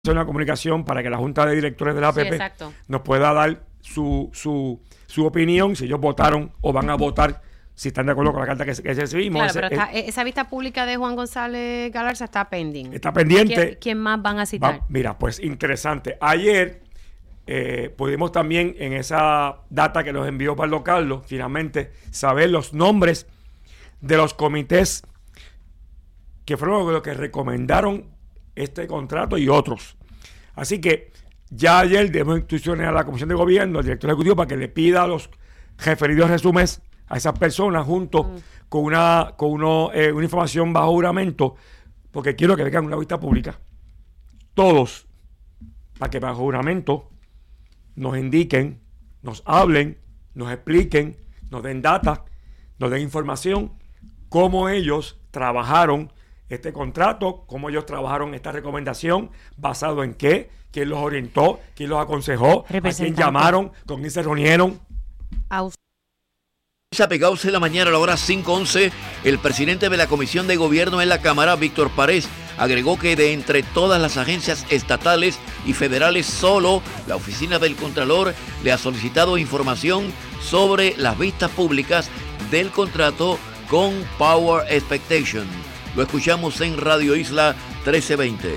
una comunicación para que la Junta de Directores de la APP nos pueda dar su opinión, si ellos votaron o van a votar, si están de acuerdo con la carta que recibimos. Claro, pero esa vista pública de Juan González Galarza está pendiente. Está pendiente. ¿Quién más van a citar? Mira, pues interesante. Ayer pudimos también, en esa data que nos envió Pablo Carlos, finalmente saber los nombres de los comités que fueron los que recomendaron este contrato y otros. Así que ya ayer dimos instrucciones a la Comisión de Gobierno, al director ejecutivo, para que le pida los referidos resúmenes a esas personas junto con una información bajo juramento, porque quiero que vengan una vista pública todos, para que bajo juramento nos indiquen, nos hablen, nos expliquen, nos den data, nos den información, cómo ellos trabajaron este contrato, cómo ellos trabajaron esta recomendación, basado en qué, quién los orientó, quién los aconsejó, a quién llamaron, con quién se reunieron. Apegados en la mañana a la hora 5:11, el presidente de la Comisión de Gobierno en la Cámara, Víctor Párez, agregó que de entre todas las agencias estatales y federales, solo la Oficina del Contralor le ha solicitado información sobre las vistas públicas del contrato con Power Expectation. Lo escuchamos en Radio Isla 1320.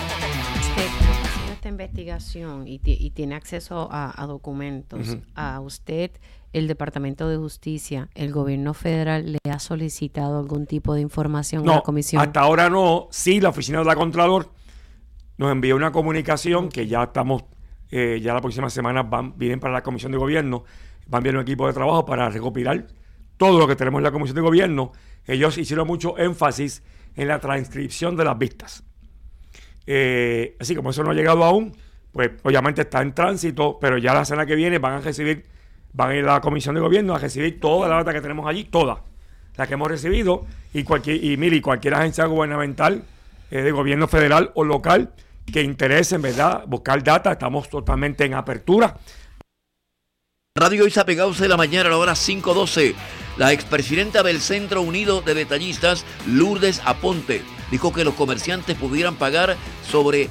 Esta investigación y tiene acceso a documentos. A usted, el Departamento de Justicia, el gobierno federal, ¿le ha solicitado algún tipo de información a la comisión? Hasta ahora no. Sí, la oficina de la Contralor nos envió una comunicación que ya estamos, ya la próxima semana vienen para la Comisión de Gobierno, van a enviar un equipo de trabajo para recopilar todo lo que tenemos en la Comisión de Gobierno. Ellos hicieron mucho énfasis en la transcripción de las vistas. Así como eso no ha llegado aún, pues obviamente está en tránsito, pero ya la semana que viene van a ir a la Comisión de Gobierno a recibir toda la data que tenemos allí, toda la que hemos recibido, y cualquier agencia gubernamental de gobierno federal o local que interese, en verdad, buscar data, estamos totalmente en apertura. Radio Isa Pegados de la mañana a la hora 5:12. La expresidenta del Centro Unido de Detallistas, Lourdes Aponte, dijo que los comerciantes pudieran pagar sobre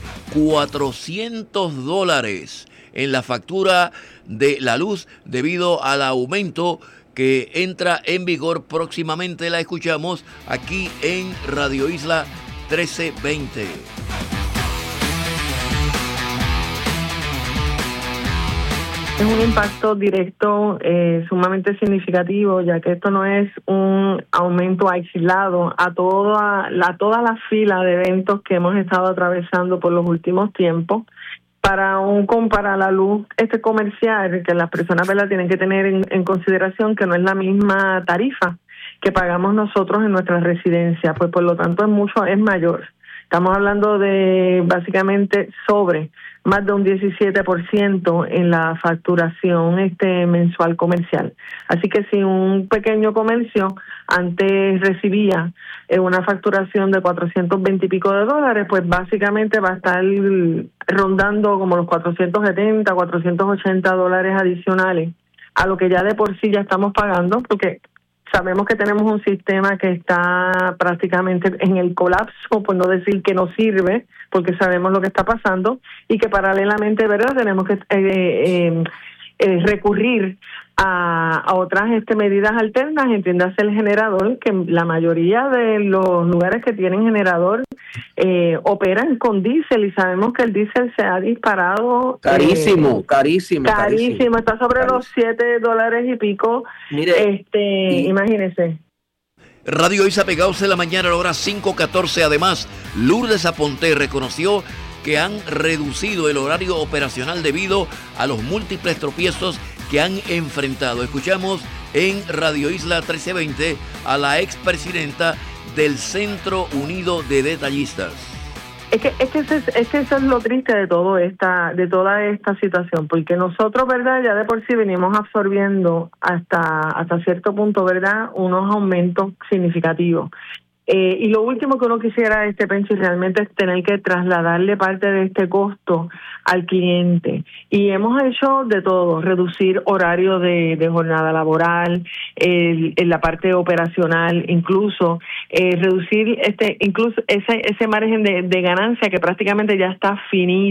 $400 en la factura de la luz debido al aumento que entra en vigor próximamente. La escuchamos aquí en Radio Isla 1320. Es un impacto directo sumamente significativo, ya que esto no es un aumento aislado a toda la fila de eventos que hemos estado atravesando por los últimos tiempos. Para la luz comercial, que las personas, ¿verdad?, tienen que tener en consideración que no es la misma tarifa que pagamos nosotros en nuestra residencia, pues por lo tanto es mayor. Estamos hablando de básicamente sobre más de un 17% en la facturación mensual comercial. Así que si un pequeño comercio antes recibía una facturación de $420 y pico, pues básicamente va a estar rondando como los $470, $480 adicionales a lo que ya de por sí ya estamos pagando, porque sabemos que tenemos un sistema que está prácticamente en el colapso, por no decir que no sirve, porque sabemos lo que está pasando, y que paralelamente, ¿verdad?, tenemos que recurrir a otras medidas alternas, entiéndase el generador, que la mayoría de los lugares que tienen generador operan con diésel, y sabemos que el diésel se ha disparado. Carísimo. Está sobre los $7 y pico. Mire, imagínese. Radio Isa Pegados de la mañana a la hora 5:14. Además, Lourdes Aponte reconoció que han reducido el horario operacional debido a los múltiples tropiezos que han enfrentado. Escuchamos en Radio Isla 1320 a la expresidenta del Centro Unido de Detallistas. Es que eso es lo triste de toda esta situación, porque nosotros, ¿verdad?, ya de por sí venimos absorbiendo hasta cierto punto, ¿verdad?, unos aumentos significativos. Y lo último que uno quisiera, Penchi, realmente es tener que trasladarle parte de este costo al cliente. Y hemos hecho de todo, reducir horario de jornada laboral, en la parte operacional, incluso reducir incluso ese margen de ganancia que prácticamente ya está finito.